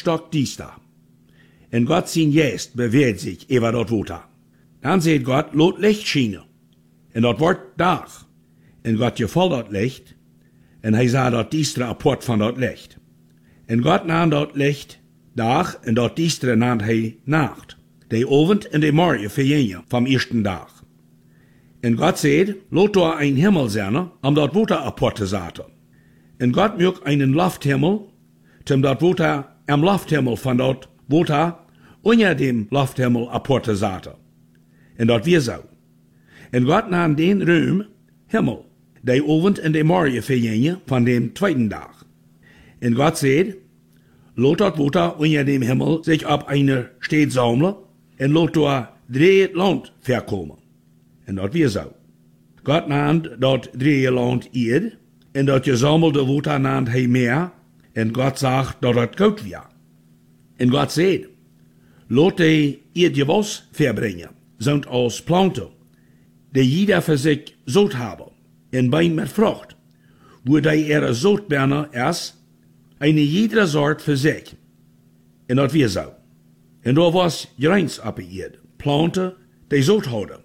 stock diesta. En Gott sein Geist bewegt sich über dort Water. Dann sagt Gott, lot Licht schienen. En dat wordt dag. En Gott gefällt dat Licht. En hij sah dat diestre apart van dat Licht. En Gott nahm dat Licht dag en dat diestre naam hij nacht. De Abend en de morgen vergingen vom ersten Dag. En Gott sagt, lot door ein Himmel zijn, dat Water apart te zetten. En Gott maakt einen Lufthimmel, dat Water am Lufthimmel van dat Water onder dem Lufthimmel apart te zetten. En dat weer zo. En Gott nahm den Ruim, Himmel, de Abend en de morgen vergingen van dem tweiten Dag. En Gott sagt, lot dat Water onder dem Himmel sich op eine Stadt sammeln, en lot door 3 Land verkomen. En dat weer zo. Gott nahm dat 3 Land eerd, en dat gesammelde Water naam hij meer, en Gott sagt, dat het goed weer. En Gott sagt, lot de eerd gewas verbringen, sind als Planten, die jeder für sich zout haben, en Bein mit Frucht, wo die ihre Zoutberne ist, eine jede Sort für sich. En dat weer zo. En daar was Greins op de eerd, Planten, die zout houden.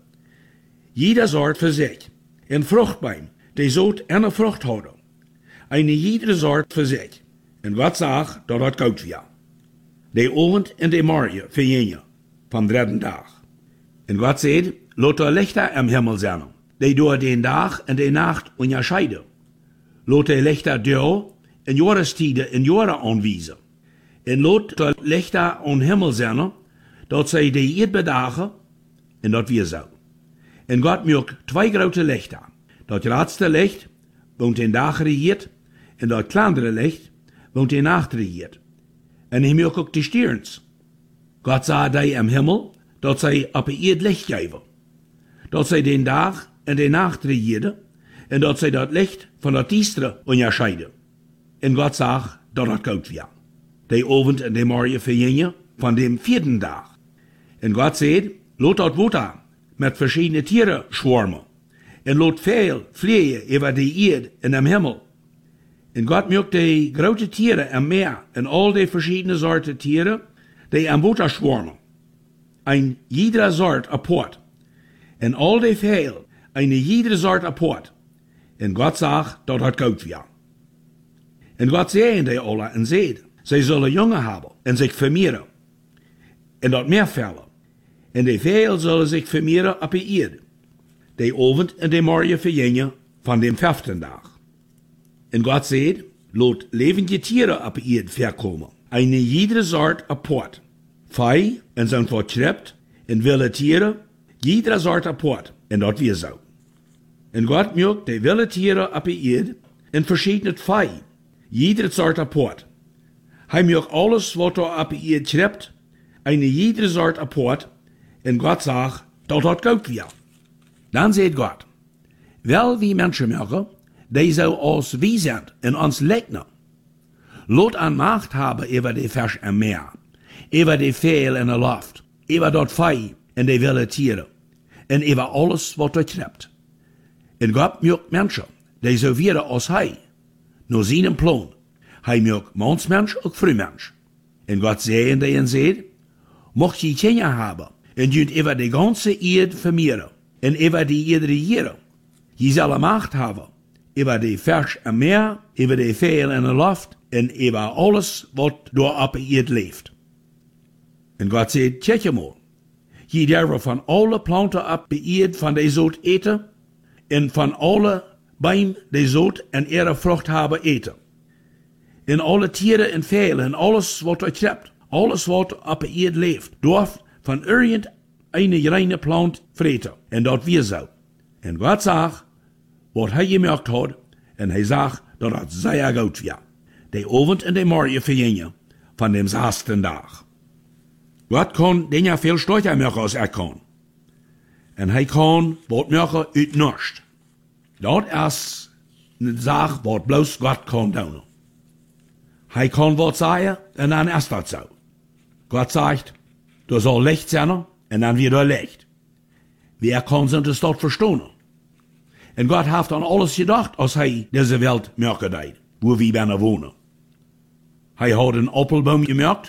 Jeder Sort für sich. En Fruchtbein, die zout en Frucht houden. Eine jede Sort für sich. En Gott sagt, dat het goed weer. De Abend en de morgen vergingen, vom dritten Dag. En Gott sagt, lot er Lichter am Himmel zijn, die door den Dag en de Nacht unterscheiden. Lot er Lichter door en Jahrestieden en Jahre aanwijzen. En lot er Lichter am Himmel zijn, dat zij de Erdbedagen, en dat weer zo. En Gott maakt 2 grote Lichter. Dat grootste Licht, woont den Dag regiert, en dat kleinere Licht, woont den Nacht regiert. En hij maakt ook de sterns. Gott sah die am Himmel, dat zij op de eerd licht geven. Dat zij den Dag en de Nacht regierden, en dat zij dat licht van dat diestre onderscheiden. En Gott zag dat het goed weer. De Abend en de morgen vergingen van dem 4. Dag. En Gott sagt, lot dat Water met verschiedene Tiere schwarmen, en lot veel vliegen über de eerd en am Himmel. En Gott maakt de grote Tiere am Meer en al die verschiedene soorten Tiere, die am Water schwarmen. Ein jeder Sort apart. En al die veel, eine jede Sort apart. En Gott sagt, dat het goed weer. En Gott zei die alle en zei, zij zullen jongen hebben en zich vermehren. En dat meer vallen. En die veel zullen zich vermehren op de eerd. De Abend en de morgen vergingen van dem 5. Dag. En Gott zei, lot levende Tiere op de eerd verkomen. Eine jede Sort apart. Vee en zijn vertrept en wilde Tiere, jede Sort apart. En dat weer zo. En Gott maakt de wilde Tiere op de eerd en verschiedene vee, jede Sort apart. Hij maakt alles wat er op de eerd trept, eine jede Sort apart. En Gott sagt, dat het goed weer. Dan zegt Gott, wel wie Menschen maken, die zo als wie zijn en ons lijken. Lot aan macht hebben over de vis en meer, over de veel en de lucht, over dat vee en de wilde Tiere, en over alles wat er trept. En Gott maakt Menschen, die so werden als hij, nur seinen Plan. Hij maakt Mannsmensch ook Frühmensch. En Gott zei en zegt, mocht je Kinder hebben, en je over de ganze eerd vermehren, en over die eerd regieren. Je zal macht hebben, over de vis en meer, over de veel en de lucht, en over alles wat door op de eerd leeft. En Gott zegt, kijk je maar. Je durft van alle planten op de eerd van de zout eten, en van alle beim de zout en ihre vrucht hebben eten. En alle Tiere en veel en alles wat er trept, alles wat op de eerd leeft, dorf van irgendeine reine plant vreten. En dat weer zo. En Gott zegt, wat hij gemaakt had, en hij zegt dat het zeer goed weer. De Abend en de morgen vergingen van dem 6. Dag. Gott kon dingen veel sterker maken als kan. En hij kan wat maken uit niets. Dat is een zaak wat bloos Gott kan doen. Hij kan wat zeggen en dan is dat zo. Gott zegt, er soll Licht zijn en dan weer Licht. Wer kan zich das dort verstaan? En Gott heeft aan alles gedacht als hij deze wereld maken deed, wo wir binnen wonen. Hij had een appelboom gemaakt